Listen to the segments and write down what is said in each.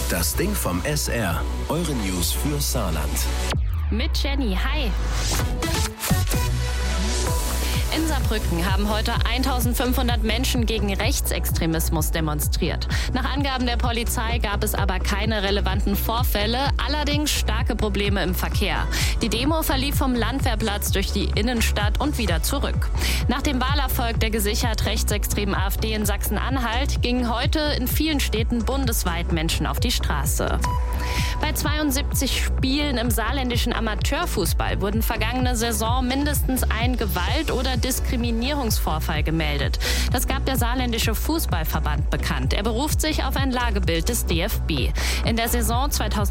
Das Ding vom SR. Eure News für Saarland. Mit Jenny, hi. In Saarbrücken haben heute 1500 Menschen gegen Rechtsextremismus demonstriert. Nach Angaben der Polizei gab es aber keine relevanten Vorfälle, allerdings starke Probleme im Verkehr. Die Demo verlief vom Landwehrplatz durch die Innenstadt und wieder zurück. Nach dem Wahlerfolg der gesichert rechtsextremen AfD in Sachsen-Anhalt gingen heute in vielen Städten bundesweit Menschen auf die Straße. Bei 72 Spielen im saarländischen Amateurfußball wurden vergangene Saison mindestens ein Gewalt- oder Diskriminierungsvorfall gemeldet. Das gab der saarländische Fußballverband bekannt. Er beruft sich auf ein Lagebild des DFB. In der Saison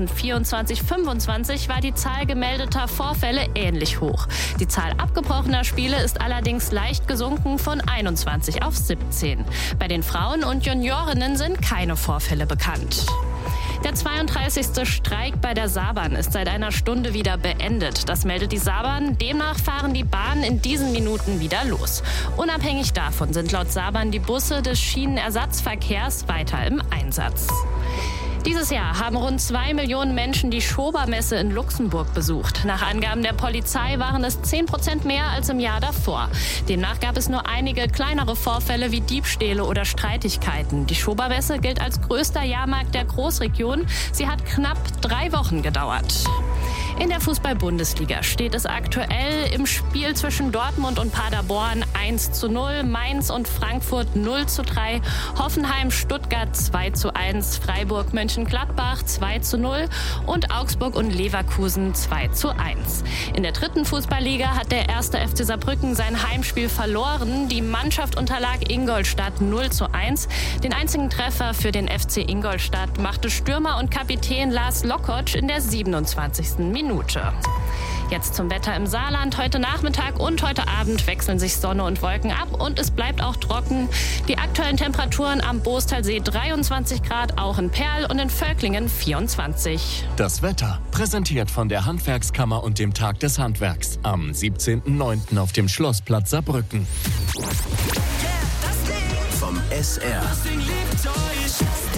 2024/25 war die Zahl gemeldeter Vorfälle ähnlich hoch. Die Zahl abgebrochener Spiele ist allerdings leicht gesunken von 21 auf 17. Bei den Frauen und Juniorinnen sind keine Vorfälle bekannt. Der 32. Streik bei der Saarbahn ist seit einer Stunde wieder beendet. Das meldet die Saarbahn. Demnach fahren die Bahnen in diesen Minuten wieder los. Unabhängig davon sind laut Saarbahn die Busse des Schienenersatzverkehrs weiter im Einsatz. Dieses Jahr haben rund 2 Millionen Menschen die Schobermesse in Luxemburg besucht. Nach Angaben der Polizei waren es 10% mehr als im Jahr davor. Demnach gab es nur einige kleinere Vorfälle wie Diebstähle oder Streitigkeiten. Die Schobermesse gilt als größter Jahrmarkt der Großregion. Sie hat knapp 3 Wochen gedauert. In der Fußball-Bundesliga steht es aktuell im Spiel zwischen Dortmund und Paderborn 1:0, Mainz und Frankfurt 0:3, Hoffenheim, Stuttgart 2:1, Freiburg, Mönchengladbach 2:0 und Augsburg und Leverkusen 2:1. In der dritten Fußballliga hat der 1. FC Saarbrücken sein Heimspiel verloren. Die Mannschaft unterlag Ingolstadt 0:1. Den einzigen Treffer für den FC Ingolstadt machte Stürmer und Kapitän Lars Lokotsch in der 27. Minute. Jetzt zum Wetter im Saarland. Heute Nachmittag und heute Abend wechseln sich Sonne und Wolken ab und es bleibt auch trocken. Die aktuellen Temperaturen am Boostalsee 23 Grad, auch in Perl und in Völklingen 24. Das Wetter präsentiert von der Handwerkskammer und dem Tag des Handwerks am 17.09. auf dem Schlossplatz Saarbrücken. Vom SR. Das Ding liebt euch.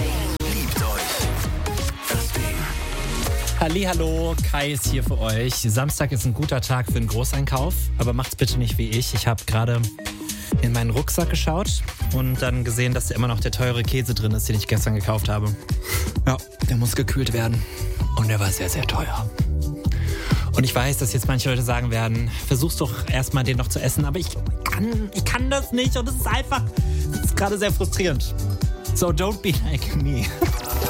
Hallihallo, Kai ist hier für euch. Samstag ist ein guter Tag für einen Großeinkauf, aber macht's bitte nicht wie ich. Ich habe gerade in meinen Rucksack geschaut und dann gesehen, dass da immer noch der teure Käse drin ist, den ich gestern gekauft habe. Ja, der muss gekühlt werden und der war sehr, sehr teuer. Und ich weiß, dass jetzt manche Leute sagen werden, versuch's doch erstmal den noch zu essen, aber ich kann das nicht und es ist gerade sehr frustrierend. So don't be like me.